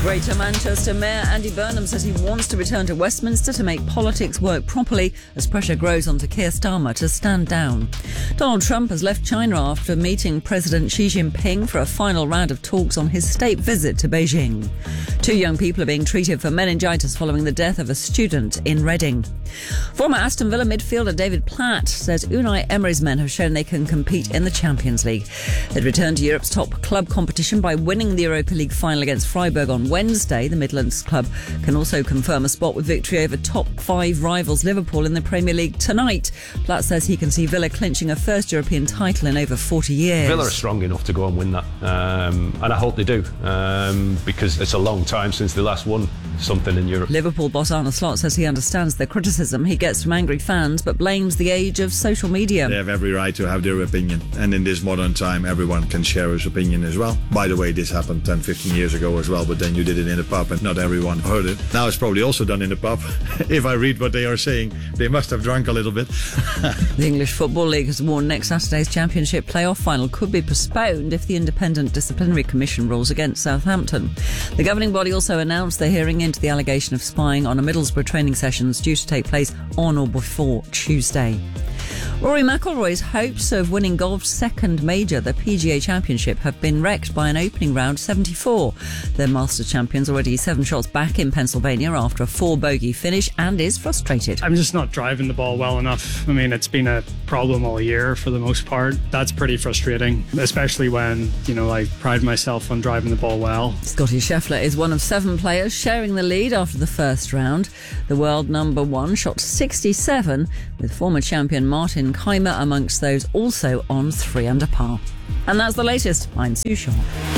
Greater Manchester Mayor Andy Burnham says he wants to return to Westminster to make politics work properly as pressure grows onto Keir Starmer to stand down. Donald Trump has left China after meeting President Xi Jinping for a final round of talks on his state visit to Beijing. 2 young people are being treated for meningitis following the death of a student in Reading. Former Aston Villa midfielder David Platt says Unai Emery's men have shown they can compete in the Champions League. They'd returned to Europe's top club competition by winning the Europa League final against Freiburg on Wednesday. The Midlands club can also confirm a spot with victory over top 5 rivals Liverpool in the Premier League tonight. Platt says he can see Villa clinching a first European title in over 40 years. Villa are strong enough to go and win that, and I hope they do, because it's a long time since they last won something in Europe. Liverpool boss Arne Slot says he understands the criticism he gets from angry fans, but blames the age of social media. They have every right to have their opinion, and in this modern time everyone can share his opinion as well. By the way, this happened 10-15 years ago as well, but then you did it in a pub and not everyone heard it. Now it's probably also done in a pub. If I read what they are saying, they must have drunk a little bit. The English Football League has warned next Saturday's Championship playoff final could be postponed if the Independent Disciplinary Commission rules against Southampton. The governing body also announced they're hearing into the allegation of spying on a Middlesbrough training sessions due to take place on or before Tuesday. Rory McIlroy's hopes of winning golf's second major, the PGA Championship, have been wrecked by an opening round 74. The Masters champion's already 7 shots back in Pennsylvania after a 4-bogey finish and is frustrated. I'm just not driving the ball well enough. I mean, it's been a problem all year for the most part. That's pretty frustrating, especially when, I pride myself on driving the ball well. Scottie Scheffler is one of 7 players sharing the lead after the first round. The world number 1 shot 67, with former champion Martin Keimer amongst those also on 3 under par. And that's the latest. I'm Sue Shaw.